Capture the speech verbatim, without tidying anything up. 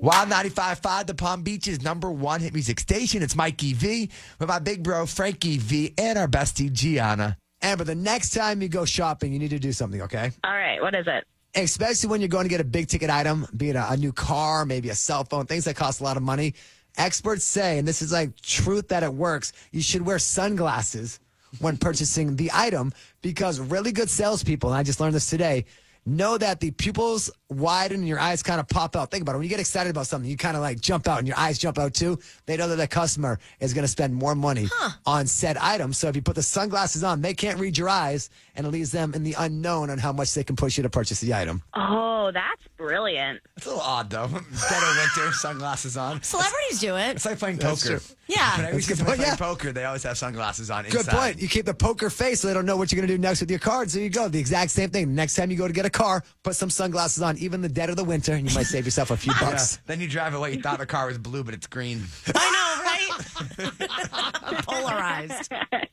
Wild ninety-five point five, the Palm Beach's number one hit music station. It's Mikey V with my big bro, Frankie V, and our bestie, Gianna. Amber, the next time you go shopping, you need to do something, okay? All right. What is it? Especially when you're going to get a big ticket item, be it a, a new car, maybe a cell phone, things that cost a lot of money. Experts say, and this is like truth that it works, you should wear sunglasses when purchasing the item because really good salespeople, and I just learned this today, know that the pupils widen and your eyes kind of pop out. Think about it. When you get excited about something, you kind of like jump out and your eyes jump out too. They know that the customer is going to spend more money huh. on said item. So if you put the sunglasses on, they can't read your eyes and it leaves them in the unknown on how much they can push you to purchase the item. Oh, that's brilliant. It's a little odd though. Dead of winter, sunglasses on. Celebrities do it. It's like playing That's poker. true. Yeah. When I used to That's play good point, yeah. poker, they always have sunglasses on Good inside. point. You keep the poker face so they don't know what you're going to do next with your cards. There you go. The exact same thing. Next time you go to get a car, put some sunglasses on, even the dead of the winter, and you might save yourself a few bucks. Yeah. Then you drive away. You thought the car was blue, but it's green. I know, right? Polarized.